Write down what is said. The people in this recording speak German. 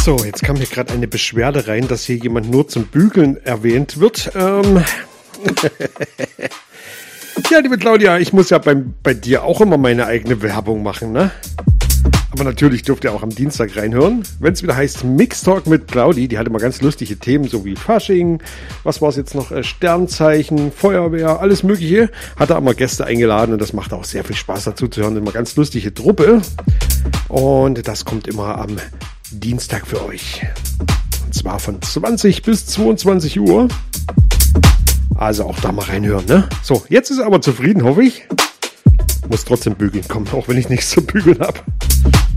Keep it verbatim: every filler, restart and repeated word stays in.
So, jetzt kam hier gerade eine Beschwerde rein, dass hier jemand nur zum Bügeln erwähnt wird. Ähm ja, liebe Claudia, ich muss ja beim, bei dir auch immer meine eigene Werbung machen, ne? Aber natürlich dürft ihr auch am Dienstag reinhören, wenn es wieder heißt Mixtalk mit Claudi. Die hat immer ganz lustige Themen, so wie Fasching, was war es jetzt noch, äh, Sternzeichen, Feuerwehr, alles mögliche. Hat er immer Gäste eingeladen und das macht auch sehr viel Spaß dazu zu hören. Immer ganz lustige Truppe. Und das kommt immer am Dienstag für euch. Und zwar von zwanzig bis zweiundzwanzig Uhr. Also auch da mal reinhören, ne? So, jetzt ist er aber zufrieden, hoffe ich. Muss trotzdem bügeln kommen, auch wenn ich nichts zu bügeln habe.